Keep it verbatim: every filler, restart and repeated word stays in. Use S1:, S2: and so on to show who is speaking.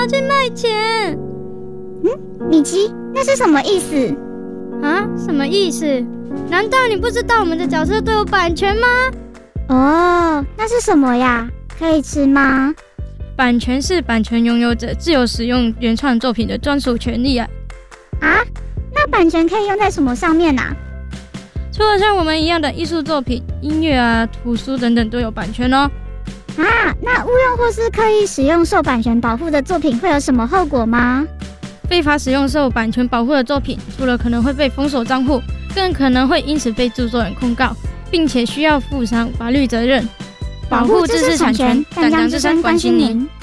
S1: 要去卖钱。
S2: 嗯，米奇，那是什么意思？
S1: 啊？什么意思？难道你不知道我们的角色都有版权吗？
S2: 哦，那是什么呀？可以吃吗？
S1: 版权是版权拥有者自由使用原创作品的专属权利啊！
S2: 啊？那版权可以用在什么上面啊？
S1: 除了像我们一样的艺术作品、音乐啊、图书等等都有版权哦。
S2: 啊，那误用或是刻意使用受版权保护的作品会有什么后果吗？
S1: 非法使用受版权保护的作品，除了可能会被封锁账户，更可能会因此被著作人控告，并且需要负上法律责任。保护知识产权，淡江之声关心您。